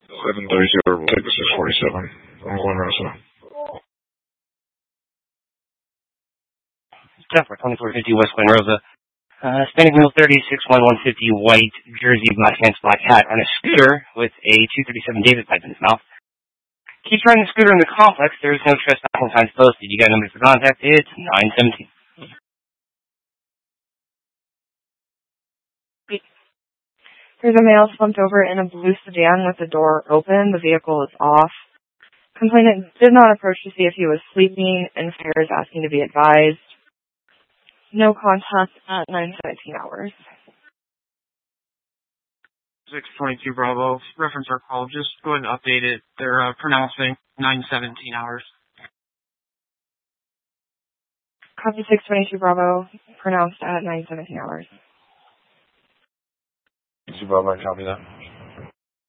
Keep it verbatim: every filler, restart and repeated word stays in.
eleven thirty-two, we'll take the six forty-seven. I'm going Rosa. Step for twenty-four fifty West Glen Rosa. Uh, Hispanic male thirty, six one, one fifty, white jersey, black pants, black hat, on a scooter with a two thirty-seven David pipe in his mouth. Keeps riding the scooter in the complex. There is no trespassing signs posted. You got numbers for contact. It's nine seventeen. There's a male slumped over in a blue sedan with the door open. The vehicle is off. Complainant did not approach to see if he was sleeping, and fire is asking to be advised. No contact at nine seventeen hours. six twenty-two Bravo. Reference our call. Just go ahead and update it. They're uh, pronouncing nine seventeen hours. Copy six twenty-two Bravo. Pronounced at nine seventeen hours. Bravo, copy that.